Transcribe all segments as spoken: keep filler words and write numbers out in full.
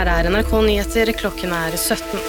Her er N R K Nyheter, klokken er sytten.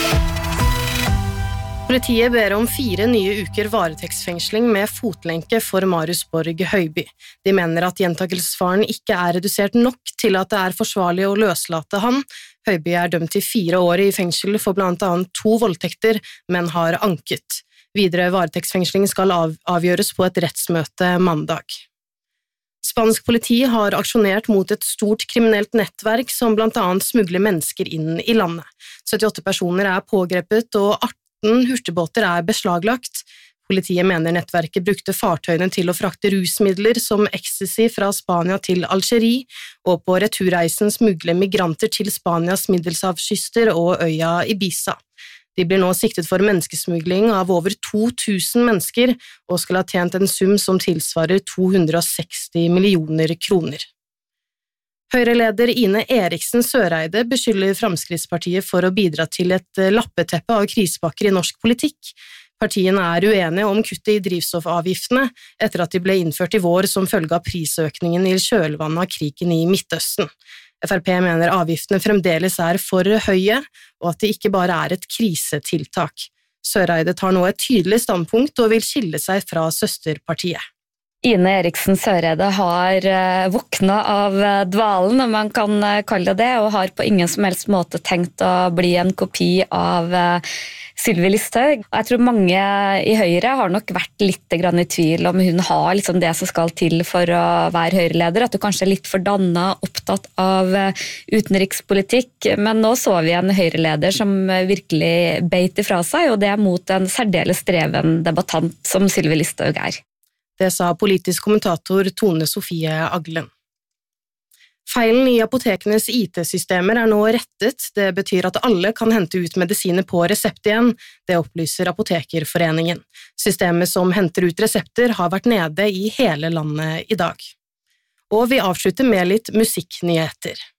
Politiet ber om fire nye uker varetektsfengsling med fotlenke for Marius Borg Høiby. De mener at gjentakelsesfaren ikke er redusert nok til at det er forsvarlig å løslate han. Høiby er dømt til fire år i fengsel for blant annet to voldtekter, men har anket. Videre varetektsfengsling skal av avgjøres på et rettsmøte mandag. Spansk politi har aksjonert mot et stort kriminelt nettverk som blant annet smugler mennesker inn i landet. syttiåtte personer er pågrepet og atten hurtigbåter er beslaglagt. Politiet mener nettverket brukte fartøyene til å frakte rusmidler som ecstasy fra Spania til Algerie, og på returreisen smugle migranter til Spanias Middelhavskyster og øya Ibiza. De blir nå siktet for menneskesmugling av over to tusen mennesker og skal ha tjent en sum som tilsvarer to hundre og seksti millioner kroner. Høyre-leder Ine Eriksen Søreide beskylder Fremskrittspartiet for å bidra til et lappeteppe av krisepakker i norsk politikk. Partiene er uenige om kuttet i drivstoffavgiftene etter at de ble innført i vår som følge av prisøkningen i kjølvannet av krigen i Midtøsten. F R P mener avgiftene fremdeles er for høye, og at det ikke bare er et krisetiltak. Søreide tar nå et tydelig standpunkt og vil skille seg fra søsterpartiet. Ine Eriksen Søreide har våkna av dvalen, om man kan kalle det, og har på ingen som helst måte tenkt å bli en kopi av Sylvi Listhaug. Jeg tror mange i Høyre har nok vært litt grann i tvil om hun har liksom det som skal til for å være Høyre-leder, at hun kanskje er litt for dannet, opptatt av utenrikspolitikk, men nå så vi en Høyre-leder som virkelig beit ifra seg, og det er mot en særdeles dreven debattant som Sylvi Listhaug er. Det sa politisk kommentator Tone Sofie Aglen. Feilen i apotekenes I T-systemer er nå rettet, det betyr at alle kan hente ut medisiner på resept igjen, det opplyser Apotekerforeningen. Systemet som henter ut resepter har vært nede i hele landet i dag. Og vi avslutter med litt musikknyheter.